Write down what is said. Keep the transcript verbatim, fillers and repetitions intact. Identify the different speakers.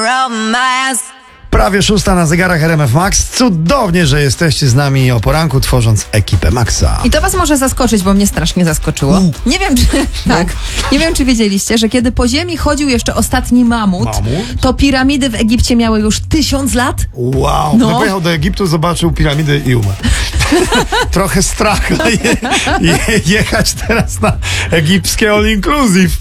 Speaker 1: Romance.
Speaker 2: Prawie szósta na zegarach R M F Max. Cudownie, że jesteście z nami o poranku, tworząc ekipę Maxa.
Speaker 3: I to was może zaskoczyć, bo mnie strasznie zaskoczyło.
Speaker 2: U.
Speaker 3: Nie wiem, czy tak. Nie wiem, czy wiedzieliście, że kiedy po ziemi chodził jeszcze ostatni mamut,
Speaker 2: Mamut?
Speaker 3: to piramidy w Egipcie miały już tysiąc lat.
Speaker 2: Wow,
Speaker 3: No.
Speaker 2: no. Pojechał do Egiptu, zobaczył piramidy i umarł. Trochę strach je, je, jechać teraz na egipskie all inclusive.